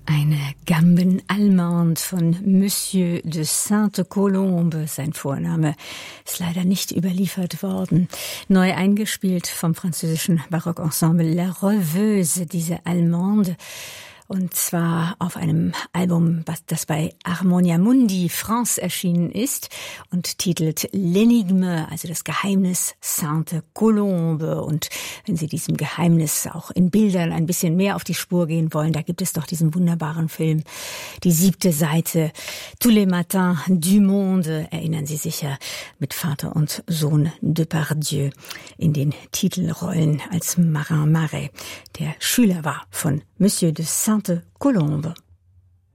Eine Gamben Allemande von Monsieur de Sainte-Colombe, sein Vorname, ist leider nicht überliefert worden. Neu eingespielt vom französischen Barockensemble La Rêveuse, diese Allemande. Und zwar auf einem Album, das bei Harmonia Mundi France erschienen ist und titelt L'Énigme, also das Geheimnis Sainte-Colombe. Und wenn Sie diesem Geheimnis auch in Bildern ein bisschen mehr auf die Spur gehen wollen, da gibt es doch diesen wunderbaren Film, Die 7. Seite, Tous les matins du monde, erinnern Sie sicher, mit Vater und Sohn Depardieu in den Titelrollen als Marin Marais, der Schüler war von Monsieur de Sainte-Colombe.